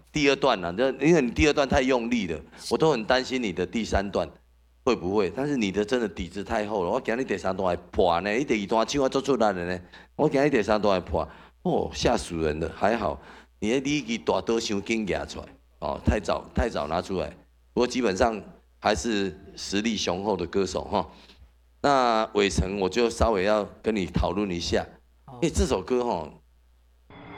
第二段啊，因为你第二段太用力了，我都很担心你的第三段会不会。但是你的真的底子太厚了，我今日第三段还破呢，你第二段唱我做出来了呢，我今日第三段还破，哦，吓死人了。还好你的第一支大刀伤紧拿出来，哦，太早拿出来。不过基本上还是实力雄厚的歌手哈。那伟成我就稍微要跟你讨论一下，因为这首歌哈，